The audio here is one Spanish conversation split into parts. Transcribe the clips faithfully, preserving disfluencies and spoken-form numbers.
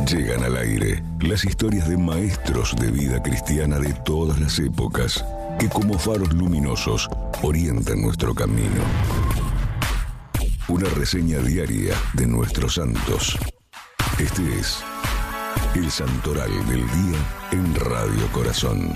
Llegan al aire las historias de maestros de vida cristiana de todas las épocas, que como faros luminosos orientan nuestro camino. Una reseña diaria de nuestros santos. Este es el Santoral del Día en Radio Corazón.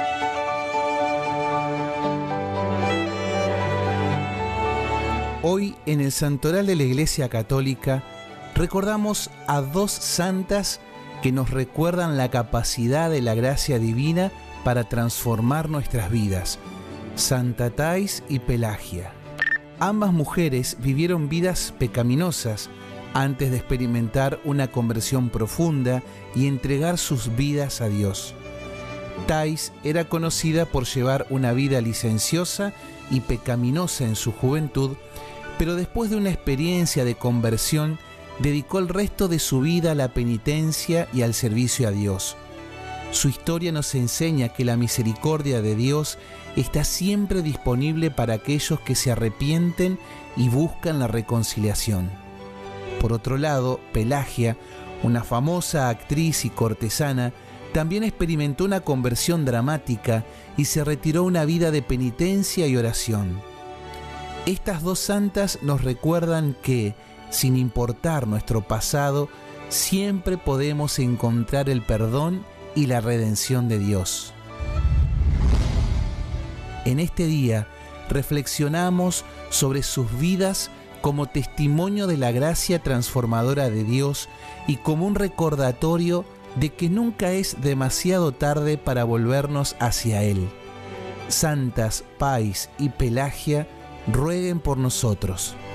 Hoy, en el Santoral de la Iglesia Católica, recordamos a dos santas que nos recuerdan la capacidad de la gracia divina para transformar nuestras vidas: Santa Thais y Pelagia. Ambas mujeres vivieron vidas pecaminosas antes de experimentar una conversión profunda y entregar sus vidas a Dios. Thais era conocida por llevar una vida licenciosa y pecaminosa en su juventud, pero después de una experiencia de conversión, dedicó el resto de su vida a la penitencia y al servicio a Dios. Su historia nos enseña que la misericordia de Dios está siempre disponible para aquellos que se arrepienten y buscan la reconciliación. Por otro lado, Pelagia, una famosa actriz y cortesana, también experimentó una conversión dramática y se retiró a una vida de penitencia y oración. Estas dos santas nos recuerdan que, sin importar nuestro pasado, siempre podemos encontrar el perdón y la redención de Dios. En este día reflexionamos sobre sus vidas como testimonio de la gracia transformadora de Dios y como un recordatorio de que nunca es demasiado tarde para volvernos hacia Él. Santas Thais y Pelagia, rueguen por nosotros.